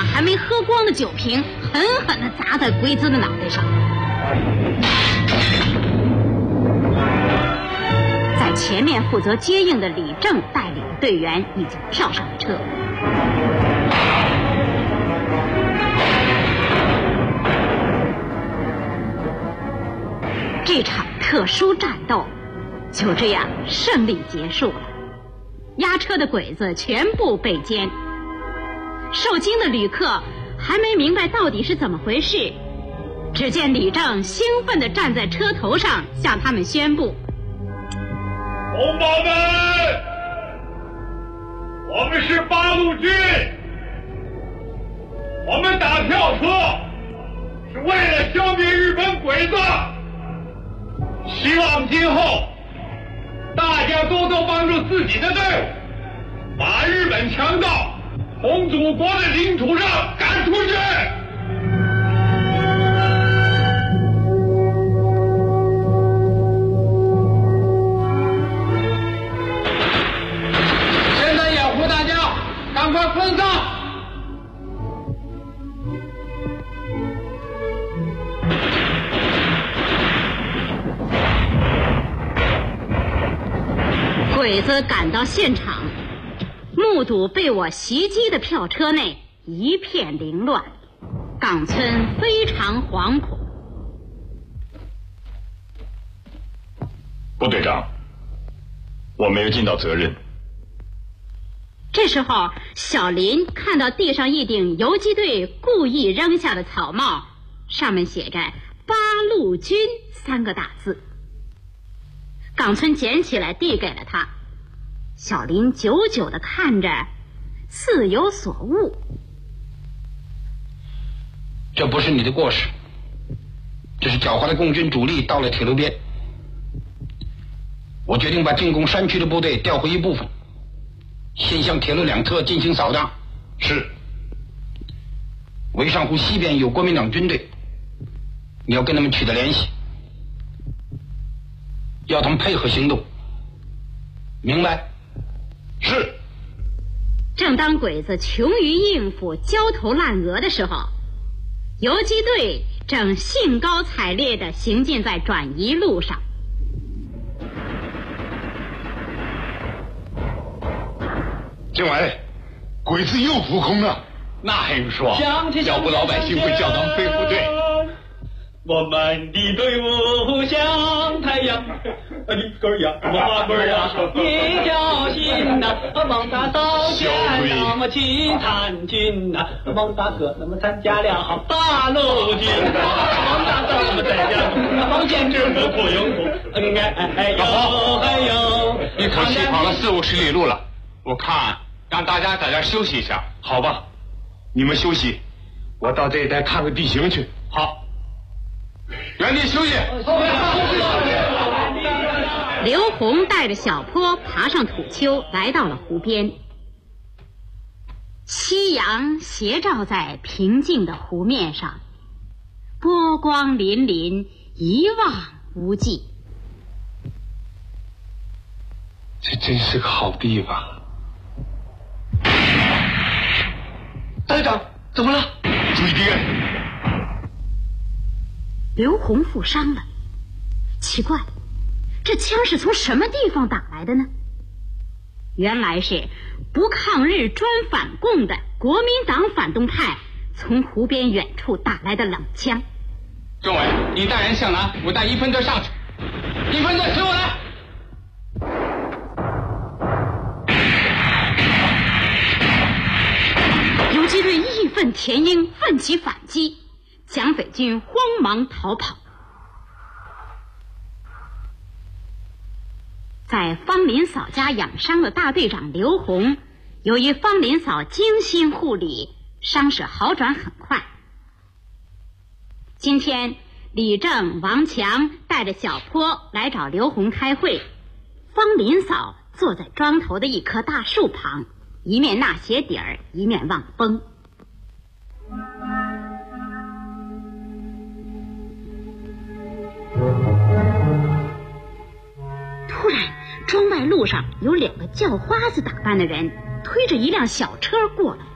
还没喝光的酒瓶狠狠地砸在鬼子的脑袋上。在前面负责接应的李正带领的队员已经跳上了车。这场特殊战斗就这样胜利结束了，押车的鬼子全部被歼。受惊的旅客还没明白到底是怎么回事，只见李正兴奋地站在车头上，向他们宣布： 同胞们，我们是八路军，我们打跳车是为了消灭日本鬼子，希望今后大家多多帮助自己的队伍，把日本强盗从祖国的领土上赶出去。现在掩护大家赶快分散。 鬼子赶到现场，目睹被我袭击的票车内一片凌乱，冈村非常惶恐。 部队长，我没有尽到责任。 这时候，小林看到地上一顶游击队故意扔下的草帽，上面写着“八路军”3个大字。冈村捡起来递给了他，小林久久地看着，似有所悟。 这不是你的过失，这是狡猾的共军主力到了铁路边。我决定把进攻山区的部队调回一部分，先向铁路两侧进行扫荡。 是。 潍上湖西边有国民党军队，你要跟他们取得联系，要他们配合行动，明白？ 是。 正当鬼子穷于应付，焦头烂额的时候，游击队正兴高采烈地行进在转移路上。 政委，鬼子又浮空了。那还用说？要不老百姓会叫咱们飞虎队。 我们的队伍像太阳，一根呀，花根呀，一条心呐，王大嫂见那么金参军呐，王大哥那么参加了八路军，王大嫂那么在家，王建之不苦有苦，哎呦， 一口气跑了40-50里路了，我看让大家在这休息一下，好吧？你们休息，我到这一带看看地形去。好。原地休息。 刘洪带着小坡爬上土丘，来到了湖边。夕阳斜照在平静的湖面上，波光粼粼，一望无际。 这真是个好地方。 大队长，怎么了？ 注意敌人。 刘洪负伤了，奇怪，这枪是从什么地方打来的呢？原来是不抗日专反共的国民党反动派从湖边远处打来的冷枪。 政委，你带人向南，我带1分队上去。1分队随我来。 游击队义愤填膺，奋起反击，蒋匪军慌忙逃跑。在方林嫂家养伤的大队长刘洪，由于方林嫂精心护理，伤势好转很快。今天李正、王强带着小坡来找刘洪开会，方林嫂坐在庄头的一棵大树旁，一面纳鞋底儿，一面望风。突然，庄外路上有2个叫花子打扮的人推着一辆小车过来。